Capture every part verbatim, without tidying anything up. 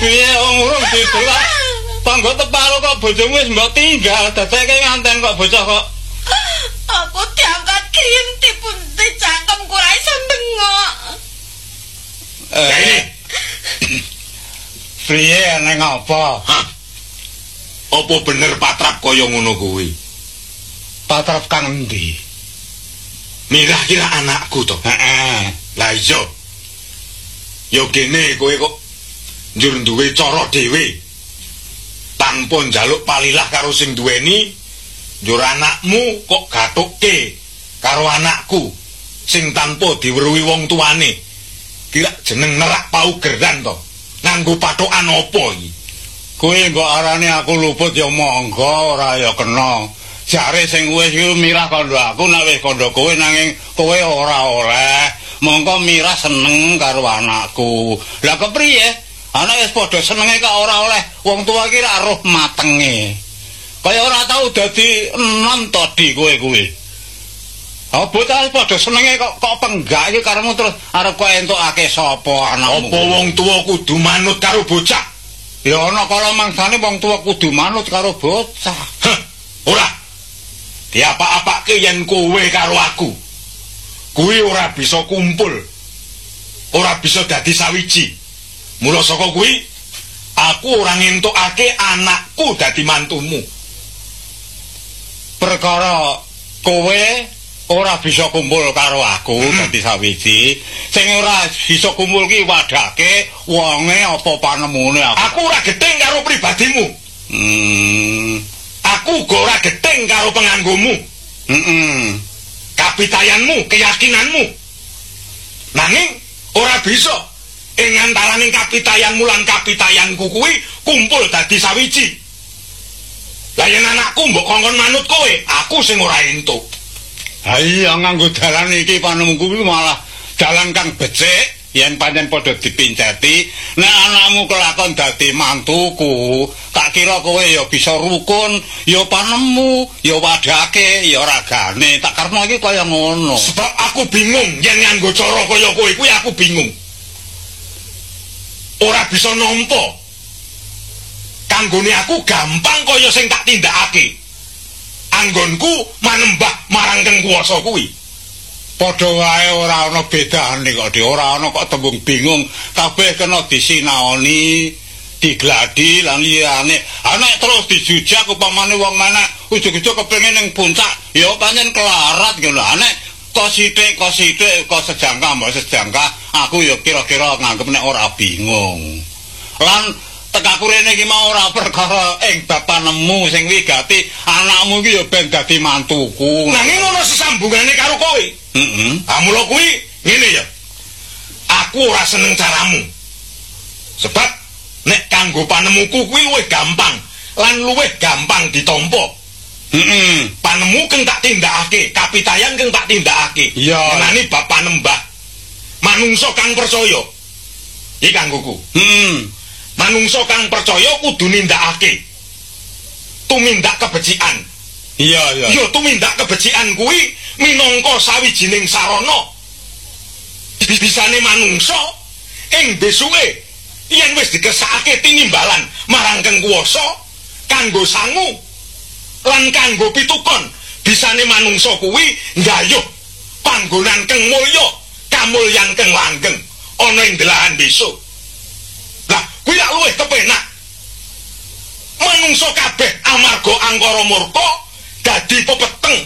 piye urung didelok. Tanggo teparo kok bojomu wis mbok tinggal, dadeke nganten kok bocah kok. Aku diangkat kinti pun dicangkem ora iso ndengok. Eh. Piye neng apa? Hah? Apa bener patrap kaya ngono kuwi? Patrap kang endi? Mirah kira anakku to. Heeh. Lah iya. Yo kene kowe kok njur duwe cara dhewe. Tanpa njaluk palilah karo sing duweni, njur anakmu kok gathukke karo anakku sing tanpa diweruhi wong tuane. Kira jeneng nerak paugeran to. Nganggo pathokan apa iki? Kowe mbok arani aku luput ya monggo, ora ya kena. Jare sing wis iku mirah kandha aku nek wis kandha kowe nanging kowe ora oleh. Mongko mirah seneng karo anakku. Lah kepriye? Anak wis padha senenge kok ora oleh. Wong tuwa ki ra roh matenge. Kaya ora tau dadi enom to di kowe kuwi. Oh bocah padha senenge kok kok penggak iki karemu terus arep kok entukake sapa anakmu. Apa wong tuwa kudu manut karo bocah? Ya ana kala mangsane wong tuwa kudu manut karo bocah. Heh, ora. Diapa-apake yen kowe karo aku. Kuwi ora bisa kumpul. Ora bisa dadi sawiji. Mula saka kuwi aku ora ngentukake anakku dadi mantumu. Perkara kowe ora bisa kumpul karo aku hmm. dadi sawiji, sing ora bisa kumpul ki wadake wonge apa panemune aku. Aku ora gething karo pribadimu. Hmm. Aku uga ora gething karo penganggomu. Heeh. Kapitayanmu, keyakinanmu. Nanging ora bisa ing antaraning kapitayanmu lan kapitayanku kuwi kumpul dadi sawiji. Lah yen anakku mbok kongkon manut kowe, aku sing ora entuk. Ha iya nganggo dalan iki panemku kuwi malah dalan kang becik yen pancen padha dipinceti. Nek anakmu kelakon dadi mantuku, tak kira kowe ya bisa rukun, ya panemu, ya wadake, ya ragane. Tak karepno iki kaya ngono. Sebab aku bingung yen nganggo cara kaya kowe kuwi aku bingung. Ora bisa nampa. Kanggone aku gampang kaya sing tak tindakake. Anggonku manembah marang kang kuwasa kuwi. Padha wae ora ana bedane kok, ora ana kok tembung bingung, kabeh kena disinaoni, digladi lan liyane. Anek terus dijujak upamane wong menek ujug-ujug kepengin ning puncak, ya pancen kelarat ngono. Anek kok sithik kok sithik kok sejangka mbok sejangka, aku ya kira-kira nganggep nek ora bingung. Lan tekaku rene iki mau ora perkara ing bab panemu sing wigati anakmu iki ya ben dadi mantuku. Nanging ono sesambungane karo kowe. Heeh. Ah mula kuwi ngene ya. Aku ora seneng caramu. Sebab nek kanggo panemuku kuwi luwih gampang lan luwih gampang ditampa. Heeh. Panemu keng tak tindakake, kapitayan keng tak tindakake. Iya. Ngenani bab panembah. Manungsa kang percaya. Iki kanggoku. Heeh. Manungsa kang percaya kudu nindakake. Tumindak kebecikan. Iya, iya. Ya tumindak kebecikan kuwi minangka sawijining sarana bisane manungsa ing besuke yen wis dikesakake tinimbalan marang kang kuwasa kanggo sangu lan kanggo pitukon bisane manungsa kuwi nggayuh panggonan kang mulya kamulyan kang langgeng ana ing delahan besok. Lah kuwi lak luwih kepenak. Manungsa kabeh amarga angkara murka dadi pepeteng.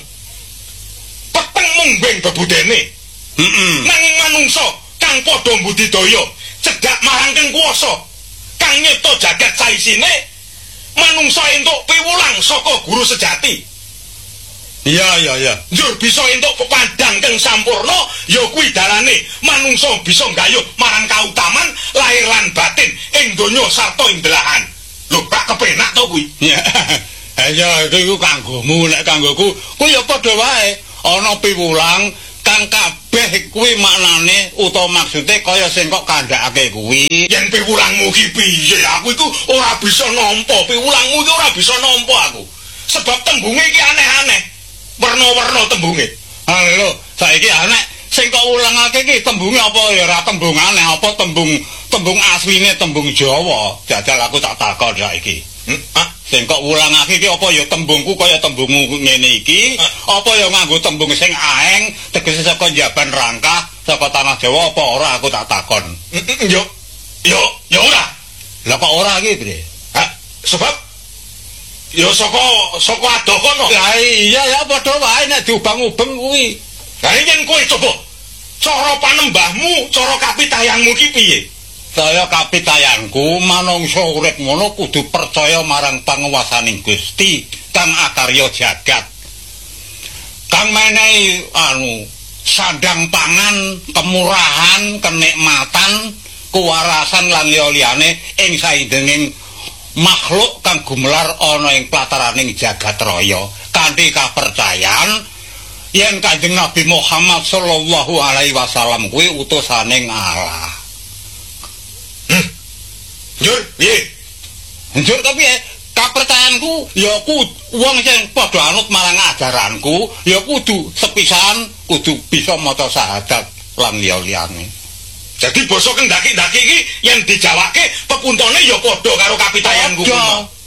Peteng mungging bebudene. Heeh. Nanging manungsa kang padha budidaya cedhak marang kang kuwasa kang nyipta jagat saisine manungsa entuk piwulang saka guru sejati. Iya, iya, iya. Njur bisa entuk pepadang kang sampurna ya kuwi dalane manungsa bisa nggayuh marang kautaman lahir lan batin ing donya sarta ing delahan. Lho, tak kepenak to kuwi. Ya. Ya iku kanggomu, nek kanggoku kuwi ya padha wae. Ana piwulang kang kabeh kuwi maknane utawa maksude kaya sing kok kandhakake kuwi. Yen piwulangmu ki piye? Aku iku ora bisa nampa. Piwulangmu iki ora bisa nampa aku. Sebab tembunge iki aneh-aneh. Werna-werna tembunge. Ha lho, saiki anek sing kok ulangake iki tembunge apa ya ora tembung aneh apa tembung tembung asline tembung Jawa. Jajal aku tak takon saiki. Hmm? Ah, sing kok ulangake iki apa ya tembungku kaya tembungmu ngene iki, ah. apa ya nganggo tembung sing aeng tegese saka Jaban Rangkah, saka tanah Jawa apa ora aku tak takon. Yo yo yo ora. Lah kok ora iki, Bre? Hah? Sebab yo saka saka adoh kono. Lah iya ya padha wae nek diubang-ubeng kuwi. Lah yen kowe coba cara panembahmu, cara kapitayanmu ki piye? Saya kapitayanku manungsa urip ngono kudu percaya marang panguwasaning Gusti kang akarya jagat. Kang menehi anu sandang pangan, kemurahan, kenikmatan, kewarasan lan liyane ing saindenging makhluk kang gumelar ana ing plataraning jagat raya. Kanthi kapercayan yen Kanjeng Nabi Muhammad sallallahu alaihi wasallam kuwi utusaning Allah. Njur, piye? Njur tapi ya, kapercayaanku ya ku wong sing padha anut marang ajaranku ya kudu sepisan kudu bisa maca syahadat lan liya-liyane. Jadi basa kendaki-ndaki iki yen dijawake pepuntone ya padha karo kapitayanku kuwi.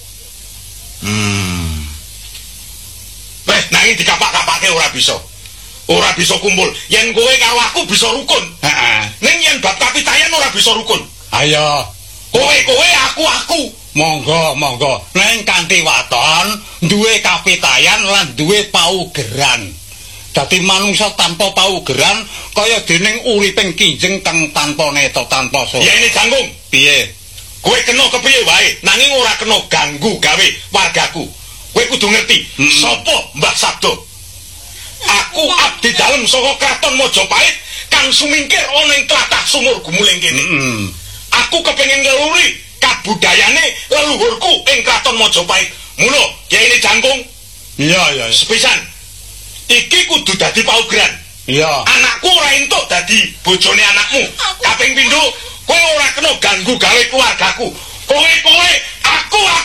Hmm. Wes nanging dikapak-kapake ora bisa. Ora bisa kumpul. Yen kowe karo aku bisa rukun. Heeh. Ning yen bab kapitayan ora bisa rukun. Ayo, kowe-kowe aku-aku. Monggo, monggo. Neng kanthi waton duwe kapitayan lan duwe paugeran. Dadi manungsa tanpa paugeran kaya dening uriping kinjeng kang tanpa neta tanpa so. Ya ini jangkung. Piye? Kowe kena kepiye wae, nanging ora kena ganggu gawe wargaku. Kowe kudu ngerti, mm -mm. Sapa Mbah Sabdo? Aku abdi dalem saka Kraton Majapahit kang sumingkir ana ing tlatah sumur gumuling kene. Mm -mm. Aku kepengin ngeluri kabudayane leluhurku ing Kraton Majapahit. Mula, ya ini jangkung. Iya, iya. Sepisan. Iki kudu dadi paugeran. Iya. Anakku ora entuk dadi bojone anakmu. Kaping pindho, kowe ora kena ganggu gawe keluargaku. Kowe-kowe aku